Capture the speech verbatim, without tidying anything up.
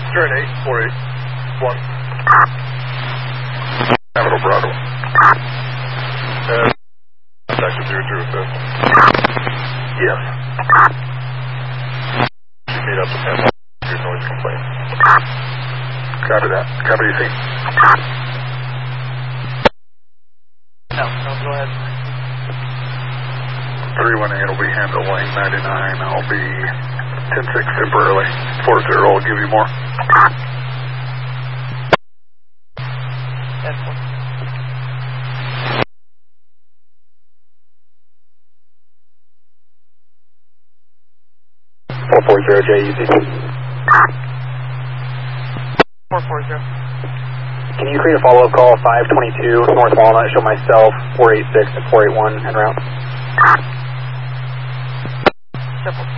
Turn eight, four eight, one. Capital Bravo. Uh, contact with zero zero seven. Yes. You meet up with him. Your noise complaint. Copy that. Copy you see. No, no, go ahead. three one eight will be handling ninety-nine. I'll be ten six temporarily. four zero will give you more. ten four. four four zero J E C. four four zero. Can you create a follow-up call, five twenty-two North Walnut, show myself, four eight six and four eight one en route? Simple.